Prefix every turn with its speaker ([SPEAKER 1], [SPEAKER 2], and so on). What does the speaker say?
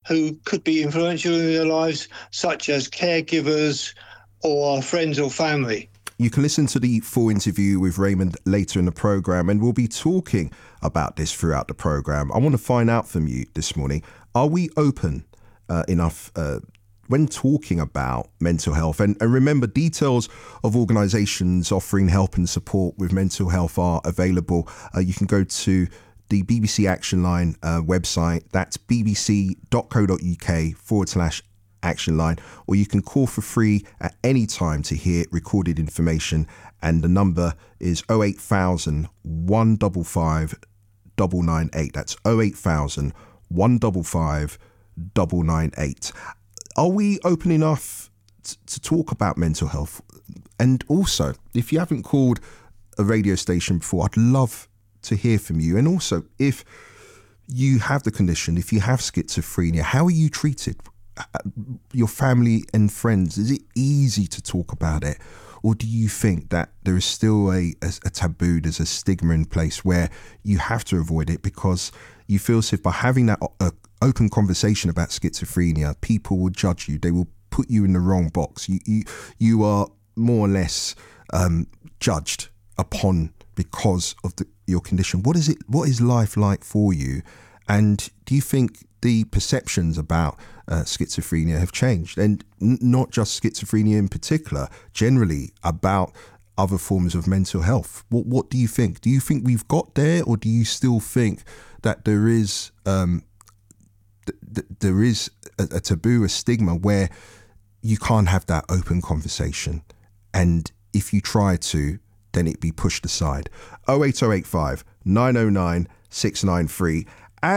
[SPEAKER 1] who could be influential in their lives, such as caregivers or friends or family.
[SPEAKER 2] You can listen to the full interview with Raymond later in the programme, and we'll be talking about this throughout the programme. I want to find out from you this morning, are we open enough when talking about mental health? And remember, details of organisations offering help and support with mental health are available. You can go to the BBC Action Line website. That's bbc.co.uk/Action Line, or you can call for free at any time to hear recorded information, and the number is 08000 155 998. That's 08000 155 998. Are we open enough to talk about mental health? And also, if you haven't called a radio station before, I'd love to hear from you. And also, if you have the condition, if you have schizophrenia, how are you treated? Your family and friends, is it easy to talk about it? Or do you think that there is still a taboo, there's a stigma in place where you have to avoid it because you feel as if by having that open conversation about schizophrenia, people will judge you, they will put you in the wrong box. You are more or less judged upon because of your condition. What is life like for you? And do you think the perceptions about schizophrenia have changed? And not just schizophrenia in particular, generally about other forms of mental health. What do you think? Do you think we've got there, or do you still think that there is a taboo, a stigma where you can't have that open conversation, and if you try to, then it be pushed aside? 08085 909 693.